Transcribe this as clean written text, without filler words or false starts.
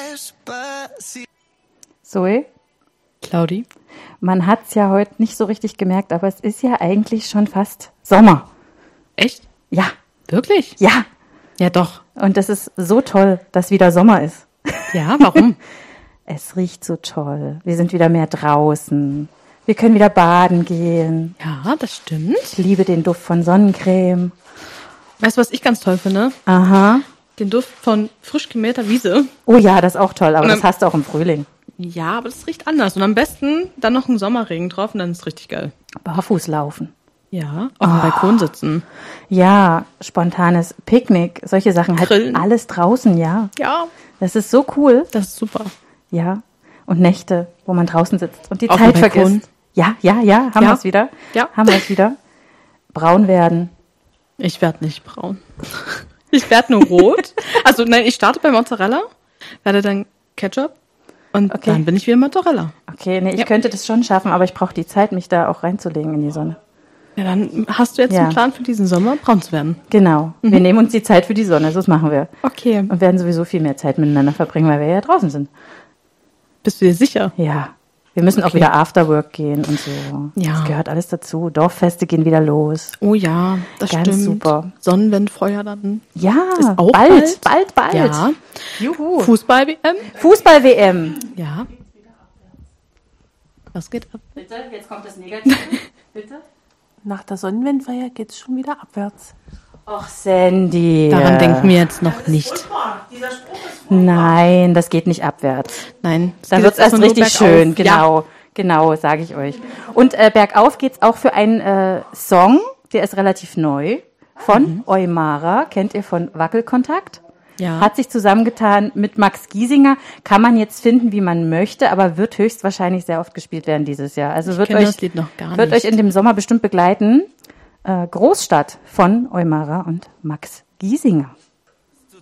Zoe? Claudi? Man hat's ja heute nicht so richtig gemerkt, aber es ist ja eigentlich schon fast Sommer. Echt? Ja. Wirklich? Ja. Ja, doch. Und das ist so toll, dass wieder Sommer ist. Ja, warum? Es riecht so toll. Wir sind wieder mehr draußen. Wir können wieder baden gehen. Ja, das stimmt. Ich liebe den Duft von Sonnencreme. Weißt du, was ich ganz toll finde? Aha. Den Duft von frisch gemähter Wiese. Oh ja, das ist auch toll, aber Und das hast du auch im Frühling. Ja, aber das riecht anders. Und am besten dann noch ein Sommerregen drauf und dann ist es richtig geil. Barfuß laufen. Ja, auf dem Balkon sitzen. Ja, spontanes Picknick, solche Sachen. Halt Grillen. alles draußen, ja. Ja, Das ist so cool. das ist super. Ja. Und Nächte, wo man draußen sitzt und die Auf Zeit dem Balkon. vergisst. Ja. Haben Ja. wir es wieder? Ja. Haben wir es wieder? Braun werden. Ich werde nicht braun. Ich werde nur rot. Also nein, ich starte bei Mozzarella, werde dann Ketchup und Okay. dann bin ich wieder Mozzarella. Okay, nee, ich Ja. könnte das schon schaffen, aber ich brauche die Zeit, mich da auch reinzulegen in die Sonne. Ja, dann hast du jetzt Ja. einen Plan für diesen Sommer, braun zu werden. Genau. Wir nehmen uns die Zeit für die Sonne, das machen wir. Okay. Und werden sowieso viel mehr Zeit miteinander verbringen, weil wir ja draußen sind. Bist du dir sicher? Ja. Wir müssen auch Okay. wieder Afterwork gehen und so. Ja. Das gehört alles dazu. Dorffeste gehen wieder los. Oh ja, das Ganz stimmt. super. Sonnenwendfeuer dann. Ja, Ist auch bald. Ja. Juhu. Fußball-WM? Fußball-WM. Ja. Was geht ab? Bitte, jetzt kommt das Negative. Bitte. Nach der Sonnenwendfeier geht's schon wieder abwärts. Och, Sandy. Daran denken wir jetzt noch nicht. Nein, das geht nicht abwärts. Nein. Dann wird's erst erstmal nur richtig bergauf. schön. Ja. Genau, sage ich euch. Und bergauf geht's auch für einen Song, der ist relativ neu, von Eumara. Kennt ihr von Wackelkontakt? Ja. Hat sich zusammengetan mit Max Giesinger. Kann man jetzt finden, wie man möchte, aber wird höchstwahrscheinlich sehr oft gespielt werden dieses Jahr. Also wird kenne euch, das Lied noch gar wird nicht. euch in dem Sommer bestimmt begleiten. Großstadt von Eumara und Max Giesinger.